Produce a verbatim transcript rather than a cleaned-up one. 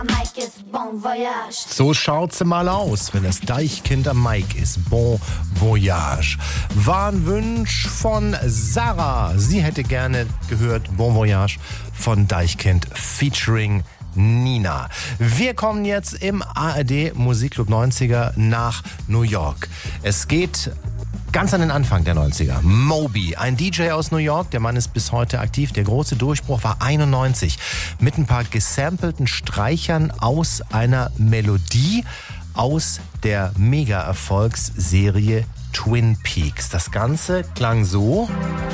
So schaut's mal aus, wenn das Deichkind am Mike ist. Bon Voyage. War ein Wunsch von Sarah. Sie hätte gerne gehört Bon Voyage von Deichkind featuring Nina. Wir kommen jetzt im A R D Musikclub neunziger nach New York. Es geht ganz an den Anfang der neunziger. Moby, ein D J aus New York, der Mann ist bis heute aktiv. Der große Durchbruch war einundneunzig mit ein paar gesampelten Streichern aus einer Melodie aus der Mega-Erfolgsserie Twin Peaks. Das Ganze klang so.